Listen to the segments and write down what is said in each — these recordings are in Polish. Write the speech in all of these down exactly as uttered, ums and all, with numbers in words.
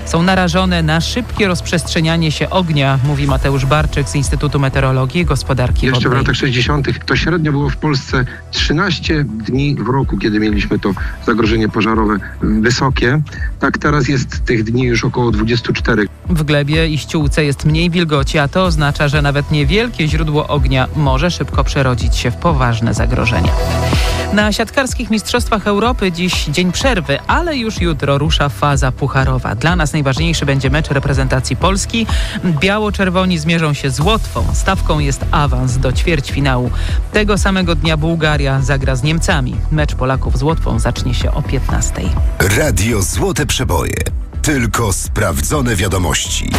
są narażone na szybkie rozprzestrzenianie się ognia, mówi Mateusz Barczyk z Instytutu Meteorologii i Gospodarki Jeszcze Wodnej. w latach sześćdziesiątych to średnio było w Polsce trzynaście dni w roku, kiedy mieliśmy to zagrożenie pożarowe wysokie. Tak teraz jest tych dni już około dwadzieścia cztery. W glebie i ściółce jest mniej wilgoci, a to oznacza, że nawet niewielkie źródło ognia może szybko przerodzić się w poważne zagrożenie. Na siatkarskich Mistrzostwach Europy dziś dzień przerwy, ale już jutro rusza faza pucharowa. Dla nas najważniejszy będzie mecz reprezentacji Polski. Biało-czerwoni zmierzą się z Łotwą. Stawką jest awans do ćwierćfinału. Tego samego dnia Bułgaria zagra z Niemcami. Mecz Polaków z Łotwą zacznie się o piętnastej. Radio Złote Przeboje. Tylko sprawdzone wiadomości.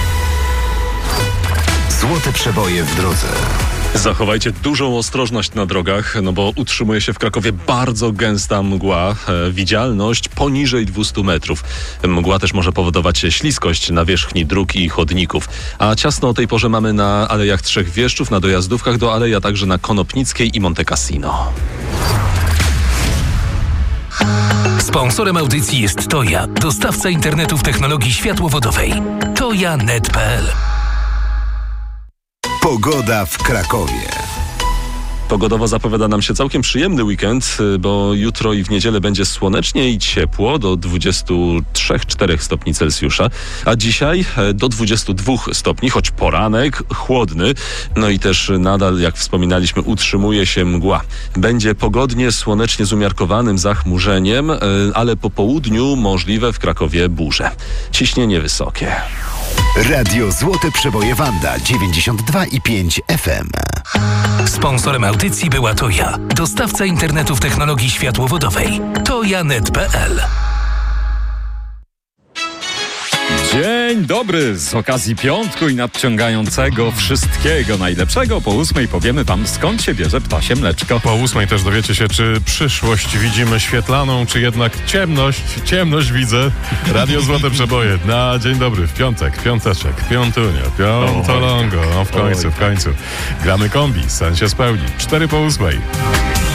Złote Przeboje w drodze. Zachowajcie dużą ostrożność na drogach, no bo utrzymuje się w Krakowie bardzo gęsta mgła, e, widzialność poniżej dwieście metrów. Mgła też może powodować śliskość na wierzchni dróg i chodników. A ciasno o tej porze mamy na Alejach Trzech Wieszczów, na dojazdówkach do alei, a także na Konopnickiej i Monte Cassino. Sponsorem audycji jest Toja, dostawca internetu w technologii światłowodowej. toja kropka net kropka pe el. Pogoda w Krakowie. Pogodowo zapowiada nam się całkiem przyjemny weekend, bo jutro i w niedzielę będzie słonecznie i ciepło do dwudziestu trzech czterech stopni Celsjusza, a dzisiaj do dwudziestu dwóch stopni, choć poranek chłodny. No i też nadal, jak wspominaliśmy, utrzymuje się mgła. Będzie pogodnie, słonecznie z umiarkowanym zachmurzeniem, ale po południu możliwe w Krakowie burze. Ciśnienie wysokie. Radio Złote Przeboje Wanda dziewięćdziesiąt dwa i pięć F M. Sponsorem audycji była Toja, dostawca internetu w technologii światłowodowej. toja kropka net kropka pe el. Dzień dobry! Z okazji piątku i nadciągającego wszystkiego najlepszego po ósmej powiemy wam, skąd się bierze ptasie mleczko. Po ósmej też dowiecie się, czy przyszłość widzimy świetlaną, czy jednak ciemność. Ciemność widzę. Radio Złote Przeboje. Na dzień dobry, w piątek, piąteczek, piątunio, piątolongo. No w końcu, w końcu. Gramy kombi, sen się spełni. Cztery po ósmej.